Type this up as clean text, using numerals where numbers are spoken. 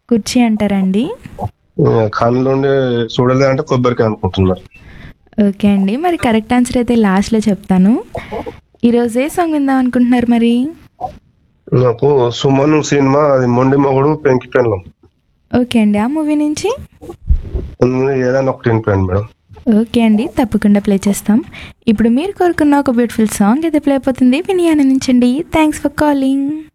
కుర్చీ అంటారండి. కళ్ళు ఉండి చూడలే అంటే కొబ్బరికాయ అనుకుంటున్నారు. ఓకే అండి, మరి కరెక్ట్ ఆన్సర్ అయితే లాస్ట్లో చెప్తాను. ఈరోజు ఏ సాంగ్ విందాం అనుకుంటున్నారు మరి? నాకు సుమన్ సినిమా అది మొండి మొగుడు పెంకి పెళ్ళం ఓకే అండి, ఆ మూవీ నుంచి ఏదైనా ఒకటి వినిపోయాను మేడం. ఓకే అండి, తప్పకుండా ప్లే చేస్తాం. ఇప్పుడు మీరు కోరుకున్న ఒక బ్యూటిఫుల్ సాంగ్ అయితే ప్లే అయిపోతుంది, విని ఆనందించండి. Thanks for calling.